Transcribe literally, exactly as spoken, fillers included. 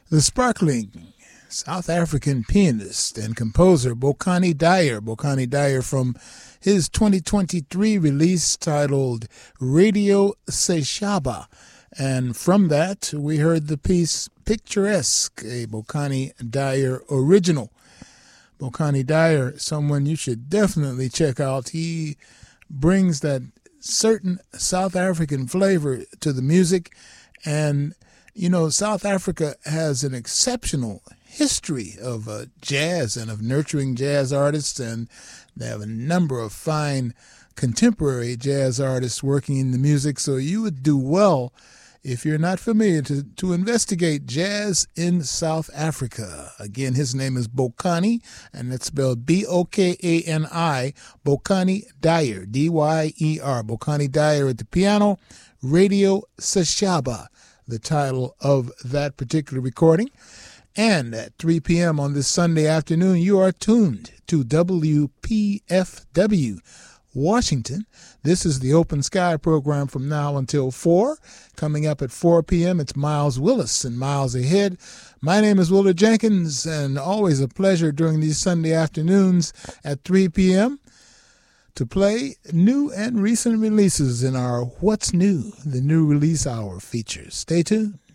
The sparkling South African pianist and composer Bokani Dyer. Bokani Dyer from his twenty twenty-three release titled Radio Seshaba. And from that, we heard the piece Picturesque, a Bokani Dyer original. Bokani Dyer, someone you should definitely check out. He brings that certain South African flavor to the music. And, you know, South Africa has an exceptional history of uh, jazz and of nurturing jazz artists, and they have a number of fine contemporary jazz artists working in the music. So you would do well, if you're not familiar, to, to investigate jazz in South Africa. Again, his name is Bokani, and it's spelled B O K A N I, Bokani Dyer, D Y E R. Bokani Dyer at the piano, Radio Seshaba, the title of that particular recording. And at three p.m. on this Sunday afternoon, you are tuned to W P F W Washington. This is the Open Sky program from now until four. Coming up at four p.m., it's Miles Willis and Miles Ahead. My name is Willard Jenkins, and always a pleasure during these Sunday afternoons at three p.m. to play new and recent releases in our What's New, the New Release Hour features. Stay tuned.